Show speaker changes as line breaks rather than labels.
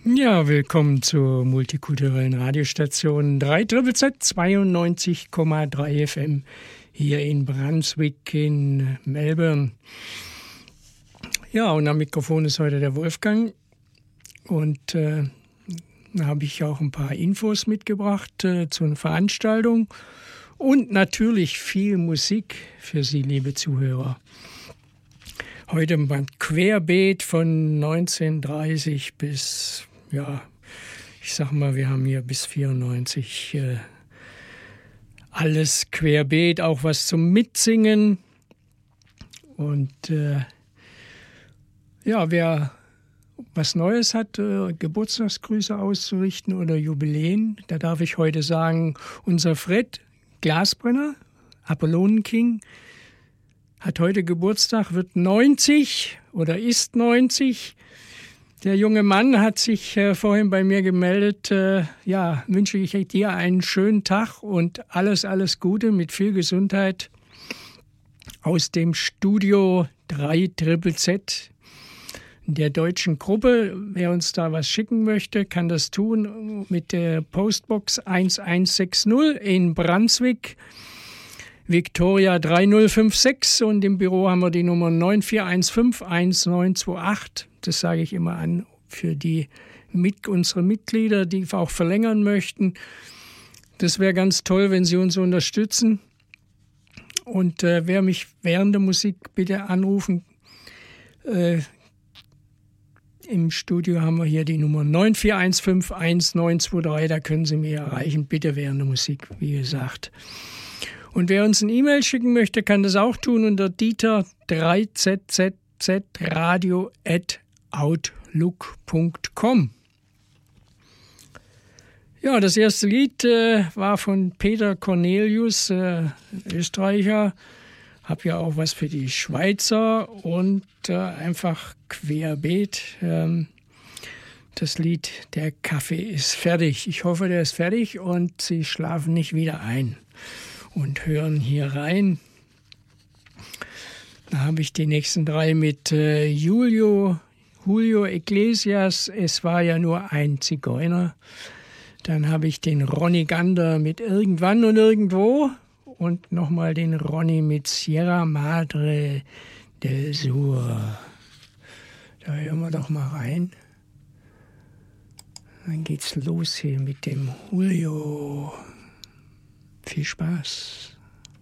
Ja, willkommen zur multikulturellen Radiostation 3ZZZ 92,3 FM hier in Brunswick in Melbourne. Ja, und am Mikrofon ist heute der Wolfgang und da habe ich auch ein paar Infos mitgebracht zu einer Veranstaltung und natürlich viel Musik für Sie, liebe Zuhörer. Heute beim Querbeet von 1930 bis, ja, ich sag mal, wir haben hier bis 94 alles querbeet, auch was zum Mitsingen. Und ja, wer was Neues hat, Geburtstagsgrüße auszurichten oder Jubiläen, da darf ich heute sagen, unser Fred Glasbrenner, Apollonenking, hat heute Geburtstag, wird 90 oder ist 90. Der junge Mann hat sich vorhin bei mir gemeldet. Ja, wünsche ich dir einen schönen Tag und alles Gute mit viel Gesundheit aus dem Studio 3ZZZ der deutschen Gruppe. Wer uns da was schicken möchte, kann das tun mit der Postbox 1160 in Brunswick. Victoria 3056 und im Büro haben wir die Nummer 94151928. Das sage ich immer an für unsere Mitglieder, die auch verlängern möchten. Das wäre ganz toll, wenn Sie uns unterstützen. Und wer mich während der Musik bitte anrufen, im Studio haben wir hier die Nummer 94151923. Da können Sie mich erreichen, bitte während der Musik, wie gesagt. Und wer uns ein E-Mail schicken möchte, kann das auch tun unter dieter3ZZZ radio@outlook.com. Ja, das erste Lied war von Peter Cornelius, Österreicher. Hab ja auch was für die Schweizer und einfach querbeet. Das Lied Der Kaffee ist fertig. Ich hoffe, der ist fertig und Sie schlafen nicht wieder ein und hören hier rein. Da habe ich die nächsten drei mit Julio Iglesias, Es war ja nur ein Zigeuner. Dann habe ich den Ronny Gander mit Irgendwann und Irgendwo und nochmal den Ronny mit Sierra Madre del Sur. Da hören wir doch mal rein. Dann geht's los hier mit dem Julio. Viel Spaß.